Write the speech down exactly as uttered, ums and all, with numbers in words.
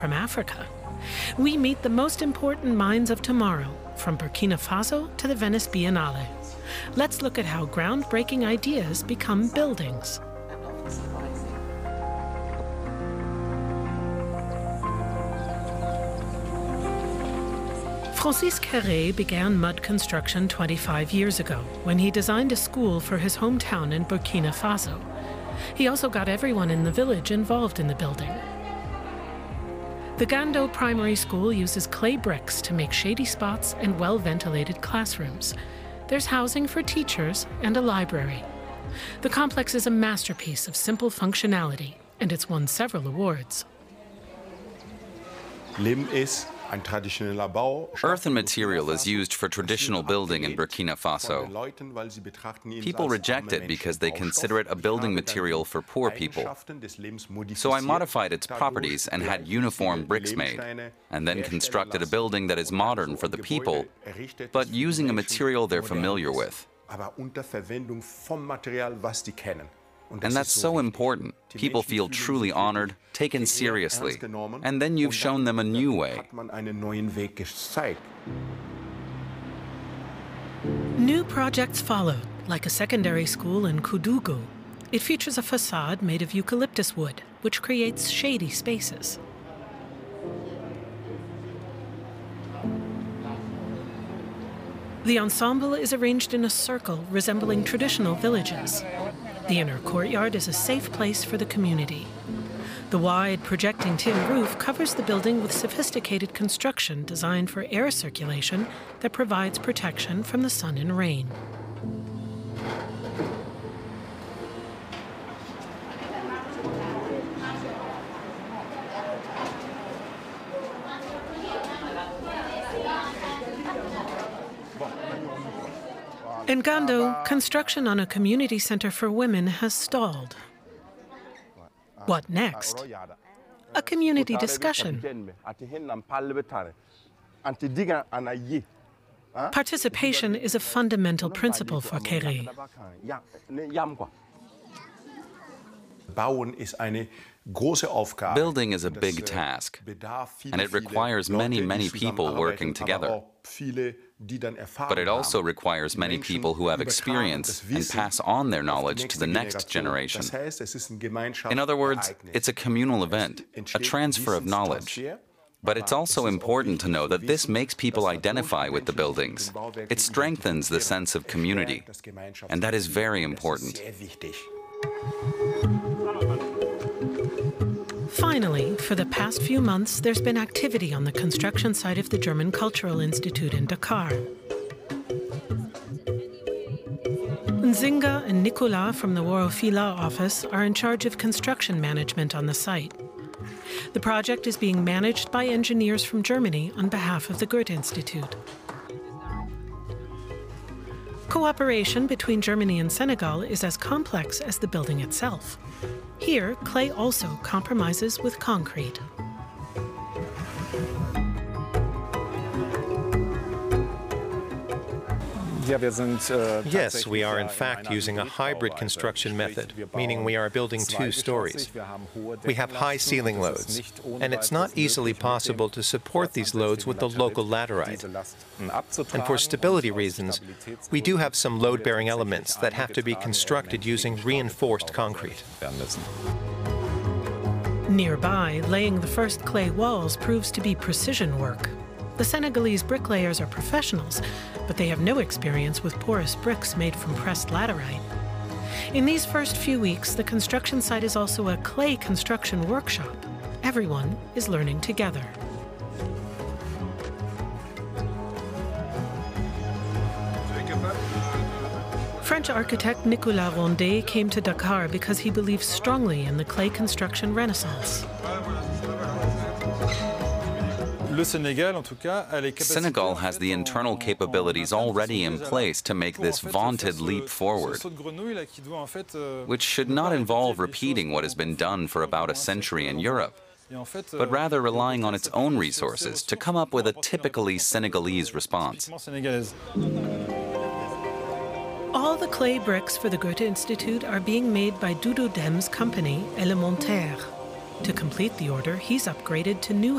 from Africa. We meet the most important minds of tomorrow, from Burkina Faso to the Venice Biennale. Let's look at how groundbreaking ideas become buildings. Francis Kéré began mud construction twenty-five years ago when he designed a school for his hometown in Burkina Faso. He also got everyone in the village involved in the building. The Gando Primary School uses clay bricks to make shady spots and well-ventilated classrooms. There's housing for teachers and a library. The complex is a masterpiece of simple functionality, and it's won several awards. Earth and material is used for traditional building in Burkina Faso. People reject it because they consider it a building material for poor people. So I modified its properties and had uniform bricks made, and then constructed a building that is modern for the people, but using a material they're familiar with. And that's so important. People feel truly honored, taken seriously, and then you've shown them a new way. New projects followed, like a secondary school in Koudougou. It features a facade made of eucalyptus wood, which creates shady spaces. The ensemble is arranged in a circle resembling traditional villages. The inner courtyard is a safe place for the community. The wide, projecting tin roof covers the building with sophisticated construction designed for air circulation that provides protection from the sun and rain. In Gando, construction on a community center for women has stalled. What next? A community discussion. Participation is a fundamental principle for Kéré. Building is a big task, and it requires many, many people working together. But it also requires many people who have experience and pass on their knowledge to the next generation. In other words, it's a communal event, a transfer of knowledge. But it's also important to know that this makes people identify with the buildings. It strengthens the sense of community, and that is very important. Finally, for the past few months, there's been activity on the construction site of the German Cultural Institute in Dakar. Nzinga and Nicolas from the Worofila office are in charge of construction management on the site. The project is being managed by engineers from Germany on behalf of the Goethe Institute. Cooperation between Germany and Senegal is as complex as the building itself. Here, clay also compromises with concrete. Yes, we are in fact using a hybrid construction method, meaning we are building two stories. We have high ceiling loads, and it's not easily possible to support these loads with the local laterite. And for stability reasons, we do have some load-bearing elements that have to be constructed using reinforced concrete. Nearby, laying the first clay walls proves to be precision work. The Senegalese bricklayers are professionals, but they have no experience with porous bricks made from pressed laterite. In these first few weeks, the construction site is also a clay construction workshop. Everyone is learning together. French architect Nicolas Rondet came to Dakar because he believes strongly in the clay construction renaissance. Senegal has the internal capabilities already in place to make this vaunted leap forward, which should not involve repeating what has been done for about a century in Europe, but rather relying on its own resources to come up with a typically Senegalese response. All the clay bricks for the Goethe Institute are being made by Doudou Dem's company, Elementaire. To complete the order, he's upgraded to new